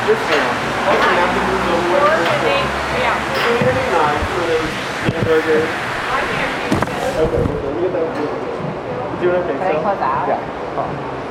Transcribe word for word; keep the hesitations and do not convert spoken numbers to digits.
This now. Hopefully after we move over. Yeah. twenty-nine for those hamburgers. Okay, so let me get that. You doing okay? Can I close out? Yeah. Oh.